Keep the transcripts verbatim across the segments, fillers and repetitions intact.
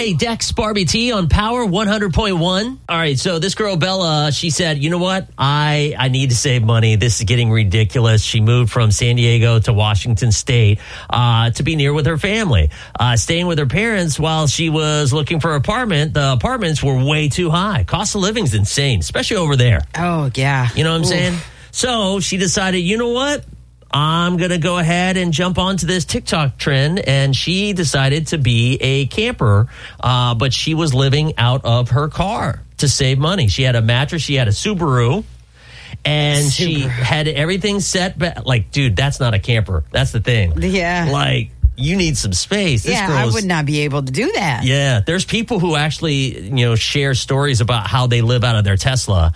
Hey, Dex, Barbie T on Power one hundred point one. All right, so this girl, Bella, she said, you know what? I, I need to save money. This is getting ridiculous. She moved from San Diego to Washington State uh, to be near with her family, uh, staying with her parents while she was looking for an apartment. The apartments were way too high. Cost of living's insane, especially over there. Oh, yeah. You know what I'm Oof. saying? So she decided, you know what? I'm going to go ahead and jump onto this TikTok trend. And she decided to be a camper, uh, but she was living out of her car to save money. She had a mattress. She had a Subaru. And Subaru. She had everything set back. Like, dude, that's not a camper. That's the thing. Yeah. Like, you need some space. This yeah, I would not be able to do that. Yeah, there's people who actually, you know, share stories about how they live out of their Tesla.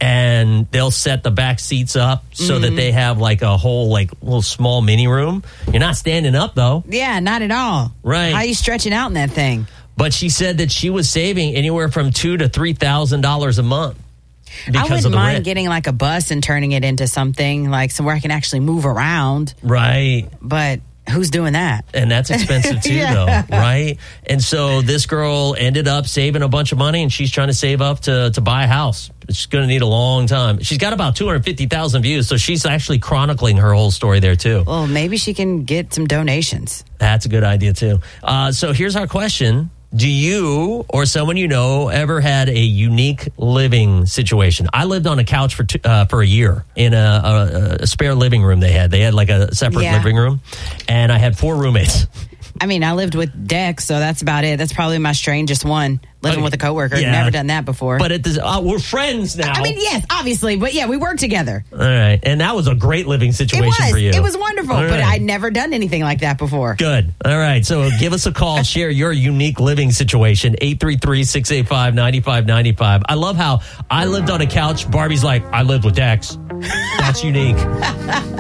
And they'll set the back seats up so mm-hmm. that they have like a whole like little small mini room. You're not standing up though. Yeah, not at all. Right. How are you stretching out in that thing? But she said that she was saving anywhere from two to three thousand dollars a month. I wouldn't mind rent. Getting like a bus and turning it into something like somewhere I can actually move around. Right. But who's doing that? And that's expensive too, yeah. though, right? And so this girl ended up saving a bunch of money, and she's trying to save up to, to buy a house. She's going to need a long time. She's got about two hundred fifty thousand views, so she's actually chronicling her whole story there too. Well, maybe she can get some donations. That's a good idea too. Uh, so here's our question. Do you or someone you know ever had a unique living situation? I lived on a couch for two, uh, for a year in a, a, a spare living room they had. They had like a separate yeah. living room, and I had four roommates. I mean, I lived with Dex, so that's about it. That's probably my strangest one, living okay. with a coworker. Yeah. Never done that before. But it does, uh, we're friends now. I mean, yes, obviously. But yeah, we work together. All right. And that was a great living situation it was. for you. It was wonderful, right. but I'd never done anything like that before. Good. All right. So give us a call. Share your unique living situation. eight three three, six eight five, nine five nine five. I love how I lived on a couch. Barbie's like, I lived with Dex. That's unique.